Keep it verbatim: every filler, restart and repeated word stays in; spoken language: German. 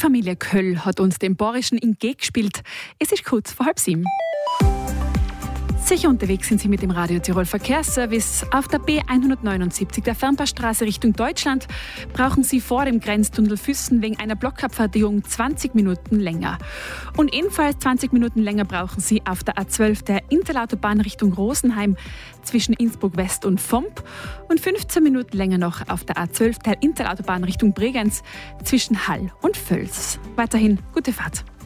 Familie Köll hat uns den Borischen in G gespielt. Es ist kurz vor halb sieben. Sicher unterwegs sind Sie mit dem Radio Tirol Verkehrsservice. Auf der B hundertneunundsiebzig, der Fernpassstraße Richtung Deutschland, brauchen Sie vor dem Grenztunnel Füssen wegen einer Blockabfertigung zwanzig Minuten länger. Und ebenfalls zwanzig Minuten länger brauchen Sie auf der A zwölf, der Interlautobahn Richtung Rosenheim zwischen Innsbruck West und Vomp. Und fünfzehn Minuten länger noch auf der A zwölf, der Interlautobahn Richtung Bregenz zwischen Hall und Völs. Weiterhin gute Fahrt.